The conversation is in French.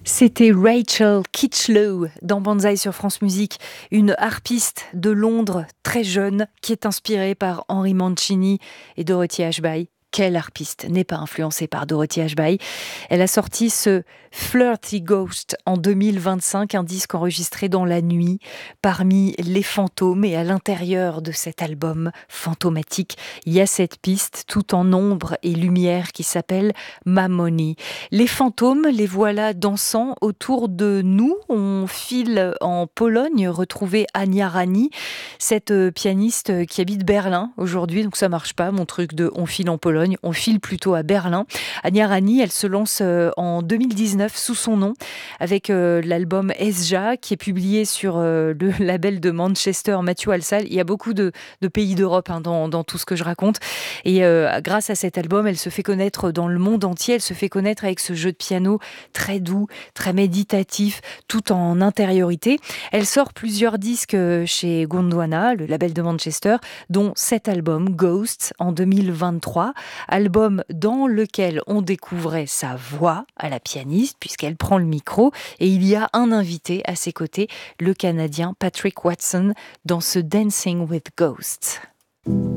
C'était Rachel Kitchlow dans Banzai sur France Musique, une harpiste de Londres très jeune qui est inspirée par Henry Mancini et Dorothy Ashby. Quelle harpiste n'est pas influencée par Dorothy Ashby? Elle a sorti ce Flirty Ghost en 2025, un disque enregistré dans la nuit parmi les fantômes, et à l'intérieur de cet album fantomatique, il y a cette piste tout en ombre et lumière qui s'appelle Mamoni. Les fantômes, les voilà dansant autour de nous. On file en Pologne retrouver Ania Rani, cette pianiste qui habite Berlin aujourd'hui, donc ça marche pas mon truc de on file en Pologne, on file plutôt à Berlin. Ania Rani, elle se lance en 2019 sous son nom avec l'album Esja qui est publié sur le label de Manchester Matthew Halsall. Il y a beaucoup de pays d'Europe dans tout ce que je raconte, et grâce à cet album, elle se fait connaître dans le monde entier. Elle se fait connaître avec ce jeu de piano très doux, très méditatif, tout en intériorité. Elle sort plusieurs disques chez Gondwana, le label de Manchester, dont cet album Ghosts en 2023, album dans lequel on découvrait sa voix à la pianiste puisqu'elle prend le micro, et il y a un invité à ses côtés, le Canadien Patrick Watson, dans ce Dancing with Ghosts.